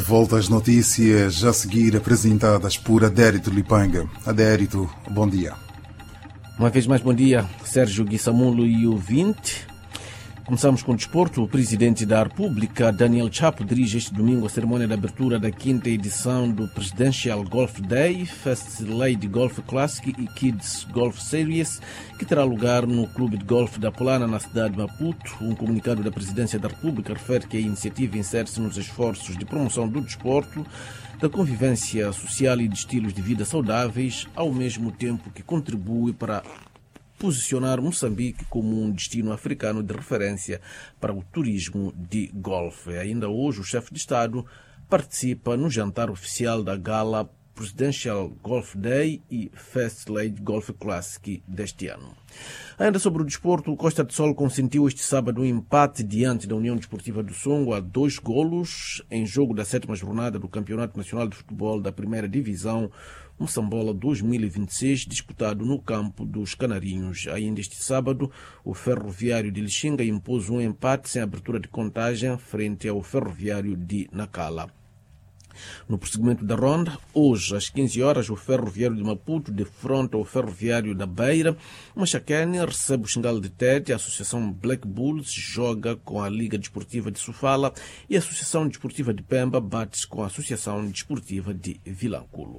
volta às notícias a seguir apresentadas por Adérito Lipanga. Adérito, bom dia. Uma vez mais, bom dia, Sérgio Guissamulo e ouvinte. Começamos com o desporto. O presidente da República, Daniel Chapo, dirige este domingo a cerimônia de abertura da 5ª edição do Presidential Golf Day, First Lady Golf Classic e Kids Golf Series, que terá lugar no Clube de Golfe da Polana, na cidade de Maputo. Um comunicado da Presidência da República refere que a iniciativa insere-se nos esforços de promoção do desporto, da convivência social e de estilos de vida saudáveis, ao mesmo tempo que contribui para posicionar Moçambique como um destino africano de referência para o turismo de golfe. Ainda hoje, o chefe de Estado participa no jantar oficial da gala Presidential Golf Day e First Lady Golf Classic deste ano. Ainda sobre o desporto, o Costa do Sol consentiu este sábado um empate diante da União Desportiva do Songo a 2 golos em jogo da 7ª jornada do Campeonato Nacional de Futebol da Primeira Divisão Moçambola 2026, disputado no campo dos Canarinhos. Ainda este sábado, o Ferroviário de Lixinga impôs um empate sem abertura de contagem frente ao Ferroviário de Nacala. No prosseguimento da ronda, hoje às 15 horas, o Ferroviário de Maputo defronta o Ferroviário da Beira. Machacane recebe o Xingal de Tete, a Associação Black Bulls joga com a Liga Desportiva de Sofala e a Associação Desportiva de Pemba bate-se com a Associação Desportiva de Vilanculo.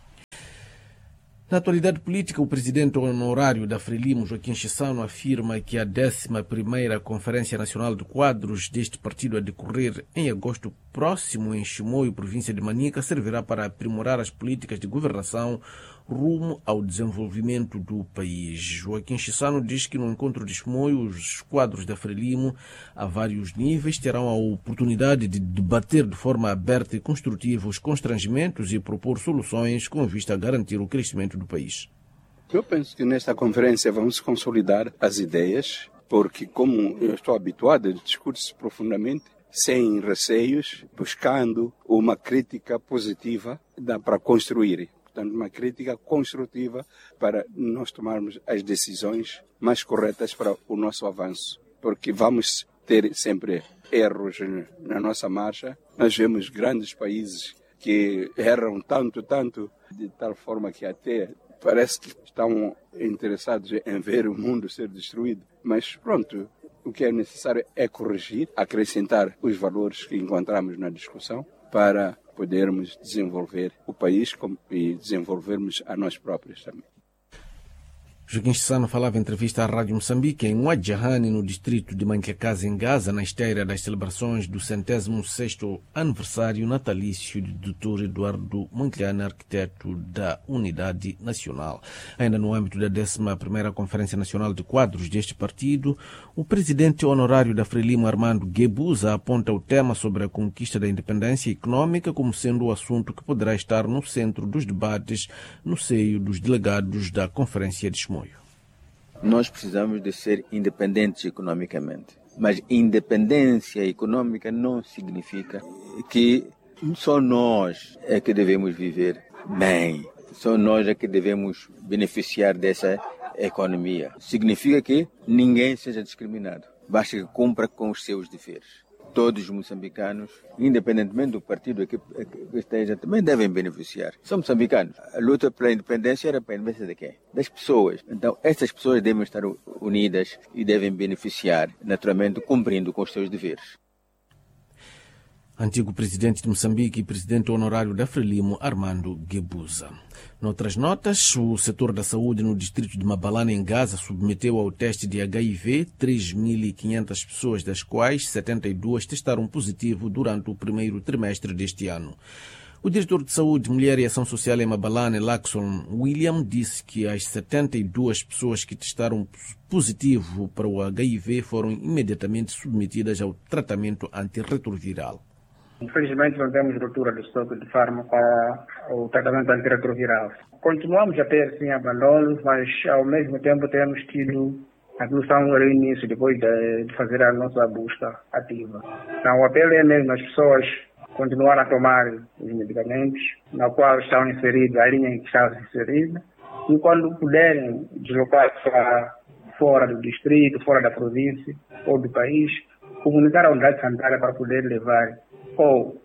Na atualidade política, o presidente honorário da Frelimo, Joaquim Chissano, afirma que a 11ª Conferência Nacional de Quadros deste partido a decorrer em agosto próximo em Chimoio, província de Manica, servirá para aprimorar as políticas de governação rumo ao desenvolvimento do país. Joaquim Chissano diz que no encontro de Chimoio, os quadros da Frelimo, a vários níveis, terão a oportunidade de debater de forma aberta e construtiva os constrangimentos e propor soluções com vista a garantir o crescimento do país. Eu penso que nesta conferência vamos consolidar as ideias, porque como eu estou habituado a discutir profundamente, sem receios, buscando uma crítica positiva, dá para construir. Portanto, uma crítica construtiva para nós tomarmos as decisões mais corretas para o nosso avanço. Porque vamos ter sempre erros na nossa marcha. Nós vemos grandes países que erram tanto, de tal forma que até parece que estão interessados em ver o mundo ser destruído. Mas pronto, o que é necessário é corrigir, acrescentar os valores que encontramos na discussão para podermos desenvolver o país e desenvolvermos a nós próprios também. Joaquim Chissano falava em entrevista à Rádio Moçambique em Wadjahani, no distrito de Manquecasa, em Gaza, na esteira das celebrações do 106º aniversário natalício de Dr. Eduardo Mondlane, arquiteto da Unidade Nacional. Ainda no âmbito da 11ª Conferência Nacional de Quadros deste partido, o presidente honorário da Frelimo, Armando Guebuza, aponta o tema sobre a conquista da independência econômica como sendo o assunto que poderá estar no centro dos debates no seio dos delegados da Conferência de Chimoio. Nós precisamos de ser independentes economicamente, mas independência econômica não significa que só nós é que devemos viver bem, só nós é que devemos beneficiar dessa economia. Significa que ninguém seja discriminado, basta que cumpra com os seus deveres. Todos os moçambicanos, independentemente do partido que esteja, também devem beneficiar. São moçambicanos. A luta pela independência era para a independência de quem? Das pessoas. Então, essas pessoas devem estar unidas e devem beneficiar, naturalmente, cumprindo com os seus deveres. Antigo presidente de Moçambique e presidente honorário da Frelimo, Armando Guebuza. Noutras notas, o setor da saúde no distrito de Mabalane, em Gaza, submeteu ao teste de HIV 3.500 pessoas, das quais 72 testaram positivo durante o primeiro trimestre deste ano. O diretor de Saúde, Mulher e Ação Social em Mabalane, Laxon William, disse que as 72 pessoas que testaram positivo para o HIV foram imediatamente submetidas ao tratamento antirretroviral. Infelizmente não temos ruptura do estoque de fármaco para o tratamento antirretroviral. Continuamos a ter sim abandonos, mas ao mesmo tempo temos tido a solução no início, depois de fazer a nossa busca ativa. Então o apelo é mesmo as pessoas continuar a tomar os medicamentos na qual estão inseridos, a linha em que estão inseridos, e quando puderem deslocar-se para fora do distrito, fora da província ou do país, comunicar à unidade sanitária para poder levar ou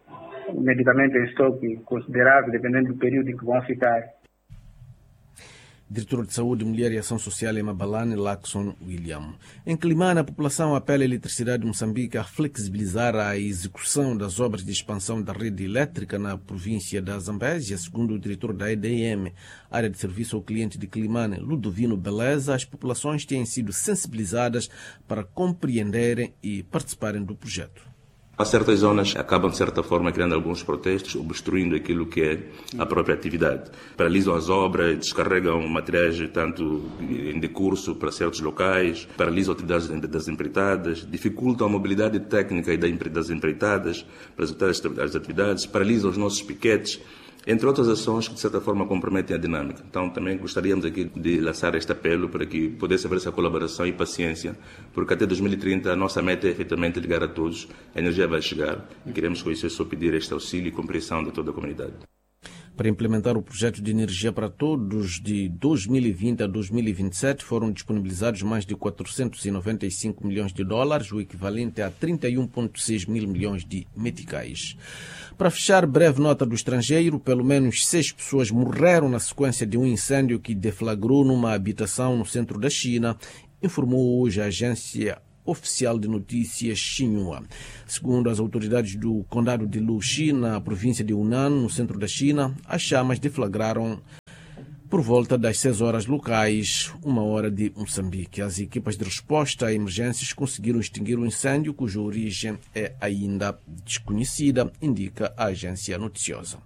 medicamento em estoque considerável, dependendo do período em que vão ficar. Diretor de Saúde, Mulher e Ação Social em Mabalane, Lacson William. Em Climane, a população apela à Eletricidade de Moçambique a flexibilizar a execução das obras de expansão da rede elétrica na província da Zambésia. Segundo o diretor da EDM, área de serviço ao cliente de Climane, Ludovino Beleza, as populações têm sido sensibilizadas para compreenderem e participarem do projeto. Há certas zonas acabam, de certa forma, criando alguns protestos, obstruindo aquilo que é a própria atividade. Paralisam as obras, descarregam materiais tanto em decurso para certos locais, paralisam atividades das empreitadas, dificultam a mobilidade técnica das empreitadas para executar as atividades, paralisam os nossos piquetes, entre outras ações que, de certa forma, comprometem a dinâmica. Então, também gostaríamos aqui de lançar este apelo para que pudesse haver essa colaboração e paciência, porque até 2030 a nossa meta é, efetivamente, ligar a todos. A energia vai chegar e queremos, com isso, só pedir este auxílio e compreensão de toda a comunidade. Para implementar o projeto de energia para todos de 2020 a 2027, foram disponibilizados mais de 495 milhões de dólares, o equivalente a 31,6 mil milhões de meticais. Para fechar, breve nota do estrangeiro, pelo menos 6 pessoas morreram na sequência de um incêndio que deflagrou numa habitação no centro da China, informou hoje a agência oficial de notícias Xinhua. Segundo as autoridades do condado de Luxi, na província de Hunan, no centro da China, as chamas deflagraram por volta das 6 horas locais, 1 hora de Moçambique. As equipas de resposta a emergências conseguiram extinguir o incêndio, cuja origem é ainda desconhecida, indica a agência noticiosa.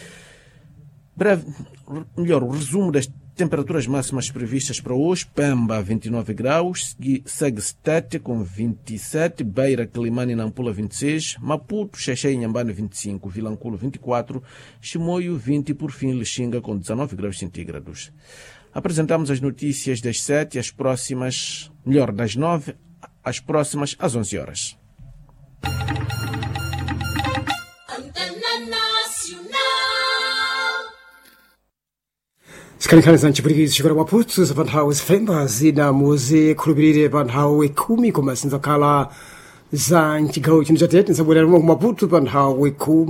O resumo das temperaturas máximas previstas para hoje: Pemba 29 graus, segue-se Tete com 27, Beira, Climane e Nampula 26, Maputo, Xexé e Inhambane 25, Vilanculo 24, Chimoio 20 e por fim Lixinga com 19 graus centígrados. Apresentamos as notícias das 7 e as próximas, das 9, as próximas às 11 horas. Sikalikana zanchipurikisi chikora Maputo za panthawi zifemba zina muzi khulupirire panthawi 10 koma zinzakhala za mchigawo chino cha Tete nsabwerera ku Maputo panthawi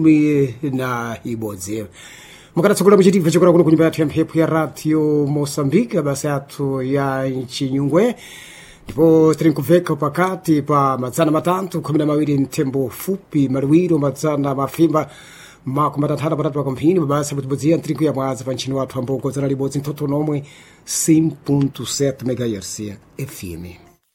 11 mukatatsogola muchitimva chikora kuno kunyumba yathu ya mphepo ya radio Moçambique, abasa yathu ya Chinyungwe, ndipo tiri nkubveka pakati pa madzana matantu 12 mthembo fupi maliwiro madzana mafimba makumatanthana patatu pakamphini mabasa putibudzia ntriko ya mwaza pa nchini wathu ambokozana libodzi mthotho nomwe 5.7 MHz FM.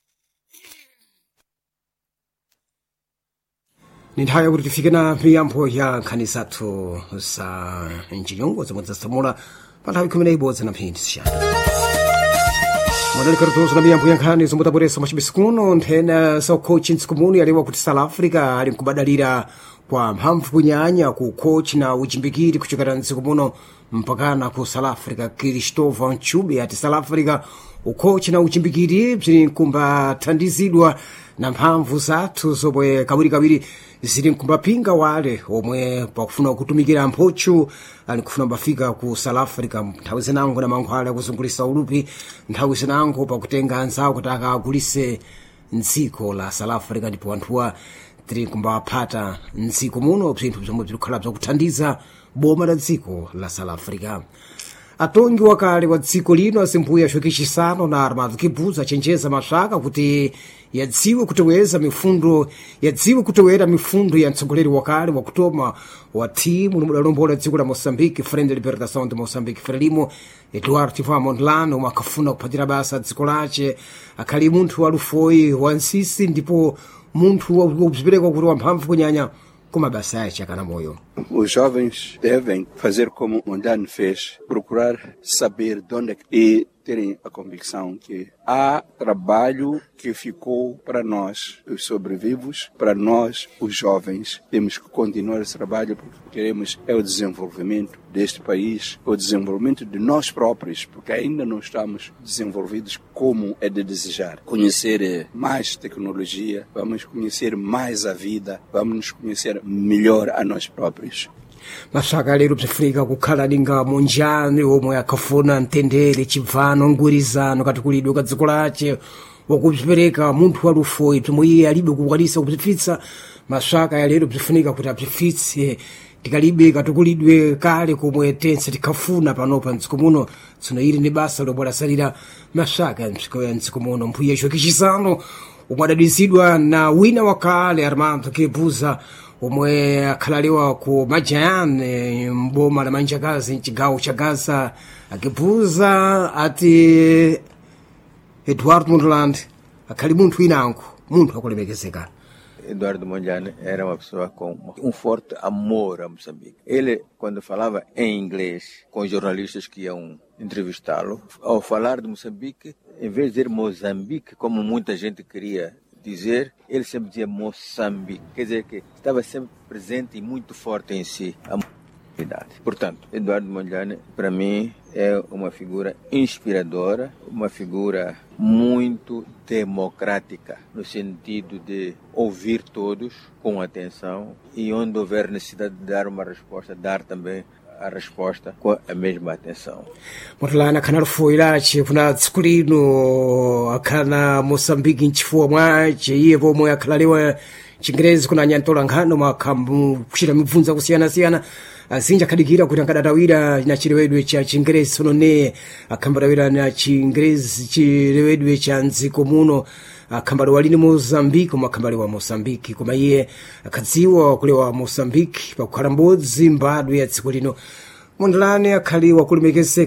Ni nthawi yakuti tifike na miyambo ya nkhani zathu za mchinyungu zomwe zasamula pa nthawi 11 na mphindi zishanu. Mwadali karatozo na miyambo ya nkhani zomwe taboresa machibisi kuno nthena sa ukhochi ntsikumuni aliwa kuti South Africa ali nkubadalira kwa mphamvu kunyanya ku coach na uchimbikiri kuchokera ntsiku muno mpakana ku South Africa. Christopher Ncube ati South Africa ucoach na uchimbikiri bziri nkumbathandizidwa na mphamvu zathu zomwe kawirikawiri ziri nkumbapinga wale omwe pakufuna kutumikira mphochu ali kufuna mbafika ku South Africa nthawi zinango na mankhwala kuzungulisa ulupi, nthawi zinango pakutenga anzawo kuti akagulise ndziko la South Africa, ndipo anthuwa tiri kumbapata ndziko muno bzinthu zomwe bzikhala bzakuthandiza boma la dziko la South Africa. Atongi wakale wa dziko lino asimbuya shokichisano na Armando Kibuza chenjeza maswaka kuti yadziwe kutowera mifundo ya mtsogoleri wakale wa kutoma wa timu mudalombola dziko la Moçambique Frente de Libertação de Moçambique Frelimo Eduardo Tivan Mondlane makafuna kuphatira basa dziko lace akhali munthu walufoi wa nsisi ndipo munthu wobzipereka kuti wamphamvu kunyanya kumabasa yace akana moyo. Os jovens devem fazer como Mondlane fez, procurar saber de onde e terem a convicção que há trabalho que ficou para nós, os sobrevivos, para nós, os jovens. Temos que continuar esse trabalho porque queremos o desenvolvimento deste país, o desenvolvimento de nós próprios, porque ainda não estamos desenvolvidos como é de desejar. Conhecer mais tecnologia, vamos conhecer mais a vida, vamos nos conhecer melhor a nós próprios. Maswaka lero bzifunika kukhala linga monjani omwe akafuna mtendere chibvano ngurizano katukulidwe ka dziko lace wakubzipereka munthu walufoi bzomwe iye alibe kukwanisa kubzipfitsa maswaka ya lero bzifunika kuti abzifitse tikalibe katukulidwe kale komwe tense tikafuna panopa mdziko muno tsono ili ni basa lomwe lasalira maswaka ya mdziko muno mphuya icho kichisano omwe adadizidwa na wina wakale Armando Kebuza omwe akhalaliwa ku Majayane mboma la Manjakazi mchigawo cha Gaza. Kebuza ati Eduardo Mondlane akhali munthu inango munthu akulemekezeka. Eduardo Mondlane era uma pessoa com forte amor a Moçambique. Ele, quando falava em inglês com jornalistas que iam entrevistá-lo, ao falar de Moçambique, em vez de dizer Moçambique, como muita gente queria dizer, ele sempre dizia Moçambique. Quer dizer que estava sempre presente e muito forte em si a humanidade. Portanto, Eduardo Mondlane, para mim, é uma figura inspiradora, uma figura muito democrática, no sentido de ouvir todos com atenção e onde houver necessidade de dar uma resposta, dar também a resposta com a mesma atenção. Mondlane akhana lufoyerace kuna tsiku lino akhana Moçambique mchifuwa mwace iye pomwe akhalaliwa Chingerezi kuna nyantola nkhano makhambu kuchita mibvunza kusiyana-siyana azinja khadikira kuti ankadatawira na chilewedwe cha Chingerezi tsono ne akhambatawira na Chingerezi chilewedwe cha mdziko muno akhambaliwa lini Moçambique koma akhambaliwa Moçambique koma iye akhadziwa kulewa Moçambique pakukhala mbodzi mbadwe ya dziko lino. Mondlane akhaliwa kulemekezeka